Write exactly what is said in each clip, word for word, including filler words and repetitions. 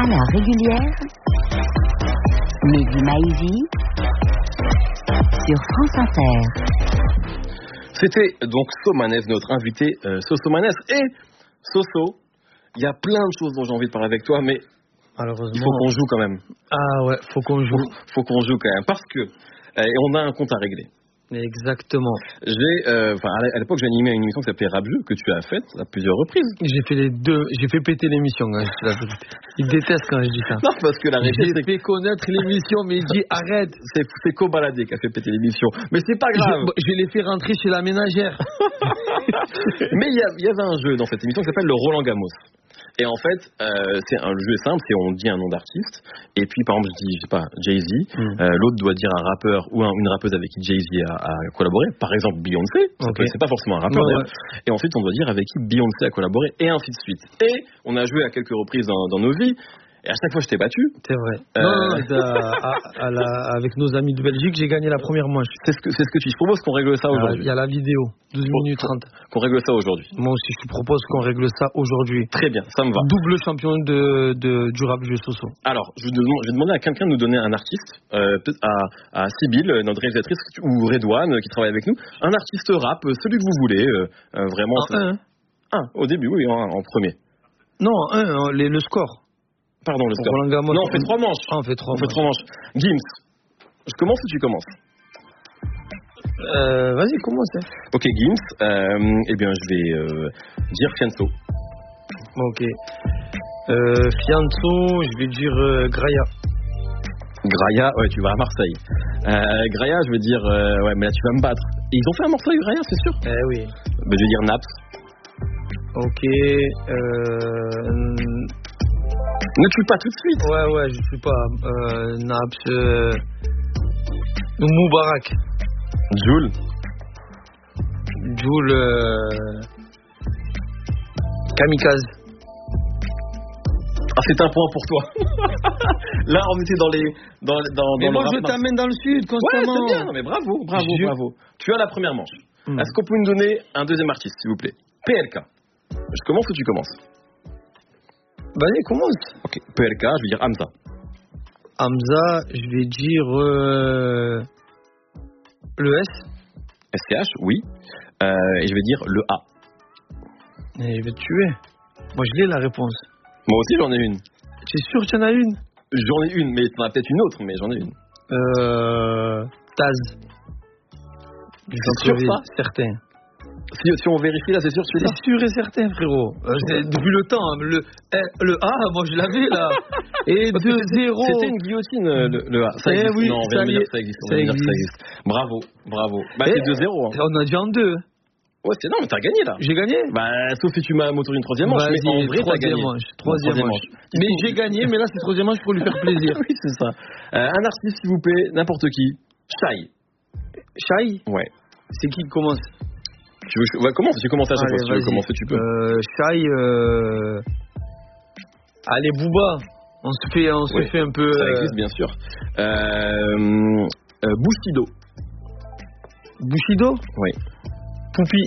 la régulière, Mehdi Maizi sur France Inter. C'était donc Somanès, notre invité euh, Soso Manès. Et Soso, il y a plein de choses dont j'ai envie de parler avec toi, mais malheureusement, il faut qu'on joue quand même. Ah ouais, faut qu'on joue. Faut, faut qu'on joue quand même, parce que euh, on a un compte à régler. Exactement. J'ai, euh, enfin, à l'époque, j'ai animé une émission qui s'appelait Rap Jeu, que tu as faite à plusieurs reprises. J'ai fait les deux, j'ai fait péter l'émission, hein, la vérité. Il déteste quand je dis ça. Non, parce que la réalité, j'ai c'est fait connaître l'émission, mais il dit arrête. C'est, c'est Cobaladé qui a fait péter l'émission. Mais c'est pas grave. Je, je l'ai fait rentrer chez la ménagère. Mais il y, y avait un jeu dans cette émission qui s'appelle le Roland Gamos. Et en fait, euh, c'est un jeu simple, c'est on dit un nom d'artiste, et puis par exemple je dis, je sais pas, Jay-Z, mm. euh, l'autre doit dire un rappeur ou un, une rappeuse avec qui Jay-Z a, a collaboré, par exemple Beyoncé, okay. C'est pas forcément un rappeur ouais, d'ailleurs, ouais. Et ensuite on doit dire avec qui Beyoncé a collaboré, et ainsi de suite. Et on a joué à quelques reprises dans, dans nos vies. Et à chaque fois, je t'ai battu. C'est vrai. Euh... Non, non, non à, à, à la, avec nos amis de Belgique, j'ai gagné la première manche. C'est ce que, c'est ce que tu. Je propose qu'on règle ça aujourd'hui. Il y a la vidéo, douze minutes trente. Qu'on règle ça aujourd'hui. Moi aussi, je te propose qu'on règle ça aujourd'hui. Très bien, ça me va. Double champion de, de, du rap jeu Soso. Alors, je vais demander à quelqu'un de nous donner un artiste, euh, peut-être à, à Sybille, notre réalisatrice, ou Redouane, qui travaille avec nous, un artiste rap, celui que vous voulez, euh, vraiment. Un, un. Un, au début, oui, en, en premier. Non, un, les, le score. Pardon, le score. Gamos, non, on fait trois manches. Ah, on fait trois on manches. fait trois manches. Gims, je commence ou tu commences? euh, Vas-y, commence. Hein. Ok, Gims. Euh, eh bien, je vais euh, dire Fianso. Ok. Euh, Fianso, je vais dire euh, Graya. Graya, ouais, tu vas à Marseille. Euh, Graya, je vais dire... Euh, ouais, mais là, tu vas me battre. Et ils ont fait un morceau avec Graya, c'est sûr? Eh oui. Ben, je vais dire Naps. Ok. Euh... Ne tue pas tout de suite. Ouais, ouais, je suis pas. Euh, Naps. Euh... Moubarak. Joule. Joule. Euh... Kamikaze. Ah, c'est un point pour toi. Là, on était dans les. Dans, dans, mais dans moi, le je t'amène dans le sud constamment. Ouais, c'est bien. Non, mais bravo, bravo, je... bravo. Tu as la première manche. Mm. Est-ce qu'on peut nous donner un deuxième artiste, s'il vous plaît? P L K. Je commence ou tu commences? Vas-y, commence. Ok, P L K, je vais dire Hamza. Hamza, je vais dire euh, le S. S C H, oui. Euh, et je vais dire le A. Et je vais te tuer. Moi, je l'ai la réponse. Moi aussi, j'en ai une. Tu es sûr que tu en as une? J'en ai une, mais tu en as peut-être une autre, mais j'en ai une. Euh. Taz. C'est sûr ça? Certain. Si, si on vérifie là, c'est sûr que tu es C'est sûr et certain, frérot. Euh, depuis le temps, le, le A, moi je l'avais là. Et deux zéro. C'était une guillotine, le, le A. Ça eh existe. Oui, non, on vient de me dire que ça existe. Ça existe. ça existe. Bravo, bravo. Bah, c'est deux zéro. Hein. On a dit en deux. Ouais, c'est non, mais t'as gagné là. J'ai gagné? Bah, sauf si tu m'as motorisé une troisième manche. Vas-y, mais en vrai, t'as gagné. Manche, troisième, troisième manche. manche. Mais j'ai gagné, mais là, c'est troisième manche pour lui faire plaisir. Oui, c'est ça. Euh, un artiste, s'il vous plaît, n'importe qui. Shai. Shai? Ouais. C'est qui qui commence? Tu veux, ouais, commence, tu commences à chaque fois. Si tu veux commencer, tu peux. Euh, Shai, euh... allez, Booba. On se fait, on oui, se fait un peu. Ça existe, bien sûr. Euh, euh, Bushido. Bushido? Oui. Poupi.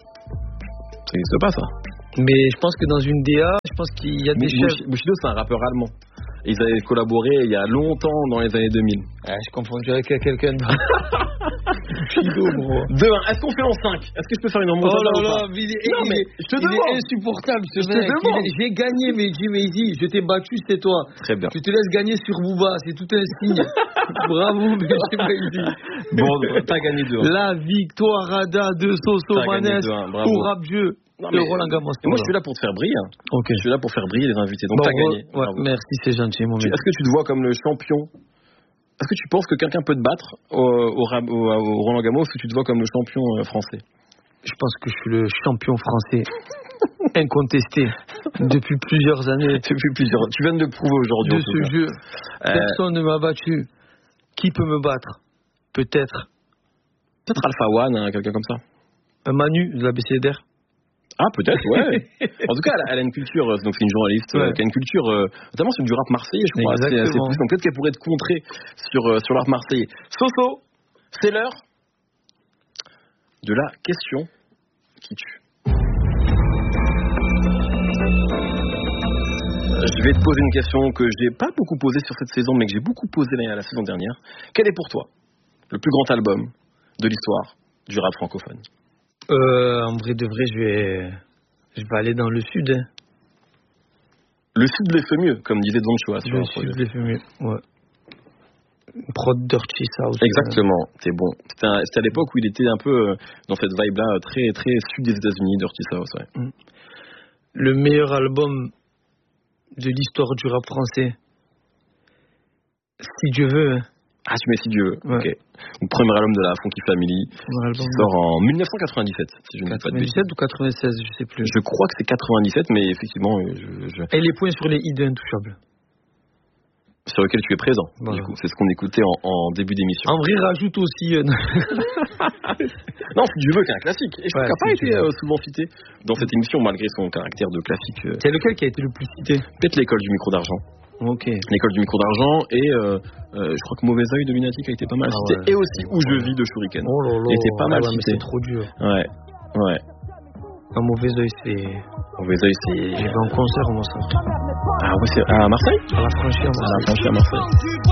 Ça n'existe pas, ça. Mais je pense que dans une D A, je pense qu'il y a des chefs. Bushido, c'est un rappeur allemand. Ils avaient collaboré il y a longtemps, dans les années deux mille. Ah, je confonds avec quelqu'un de... Bushido, gros. deux un. Est-ce qu'on fait en cinq? Est-ce que je peux faire une remontada? Oh là là, mais il est, non, mais je te demande. Il est insupportable, ce mec. Est... J'ai gagné, mais Jimmy, je t'ai battu, c'est toi. Très bien. Tu te laisses gagner sur Booba, c'est tout un signe. Bravo, mais Jimmy. Bon, t'as gagné deux un. La victoire Rada de Soso Manès pour Rap Jeu. Non, mais, Roland Gamos. Moi, je suis là pour te faire briller. Ok. Je suis là pour faire briller les invités. Donc, bon, t'as gagné. Ouais, merci, c'est gentil, mon Est-ce que tu te vois comme le champion? Est-ce que tu penses que quelqu'un peut te battre au, au, au, au Roland Gamos, ou tu te vois comme le champion français? Je pense que je suis le champion français incontesté depuis plusieurs années. Depuis plusieurs. Tu viens de le prouver aujourd'hui. De ce jeu, euh... personne ne m'a battu. Qui peut me battre? Peut-être. Peut-être Alpha One, hein, quelqu'un comme ça. Un Manu de la B C D R. Ah, peut-être, ouais. En tout cas, elle a, elle a une culture, donc c'est une journaliste ouais. euh, qui a une culture, euh, notamment sur du rap marseillais, je crois. Assez, assez plus. Donc peut-être qu'elle pourrait te contrer sur, euh, sur le rap marseillais. Soso, c'est l'heure de la question qui tue. je vais te poser une question que j'ai pas beaucoup posée sur cette saison, mais que j'ai beaucoup posée la, la saison dernière. Quel est pour toi le plus grand album de l'histoire du rap francophone? euh, En vrai de vrai, je vais, je vais aller dans le sud. Hein. Le sud les fait mieux, comme disait Don Choa. Le sud les fait mieux, ouais. Prod Dirty South. Exactement, c'est bon. C'était, un, c'était à l'époque où il était un peu euh, dans cette vibe-là, très, très sud des États-Unis, Dirty South, ouais. Mm. Le meilleur album de l'histoire du rap français, Si Dieu veut. Ah, tu mets Si Dieu veut, ouais. ok. Le premier album de la Funky Family, qui sort en dix-neuf cent quatre-vingt-dix-sept, si je ne dis pas de bêtises. quatre-vingt-dix-sept ou quatre-vingt-seize, je sais plus. Je crois que c'est quatre-vingt-dix-sept, mais effectivement... Je, je... Et les points sur les hits d'Intouchables. Sur lequel tu es présent, voilà. Du coup. C'est ce qu'on écoutait en, en début d'émission. En vrai, rajoute aussi... Euh... non, Si Dieu veut, qui est un classique. Et je crois ouais, qu'il n'a pas été euh, souvent cité dans cette émission, malgré son caractère de classique. Euh... C'est lequel qui a été le plus cité? Peut-être L'école du micro d'argent. Ok. L'école du micro d'argent et euh, euh, je crois que Mauvais Oeil de Lunatic a été pas mal ah cité. Ouais. Et aussi Où je vis de Shuriken. Oh là là. Il était pas mal ah ouais, cité. Mais c'est trop dur. Ouais, ouais. Un Mauvais Oeil, c'est... Mauvais Oeil, c'est... J'ai vu en concert, moi, ça. Ah oui, c'est à Marseille? À la Franchie, à Marseille. À la Franchie, à Marseille.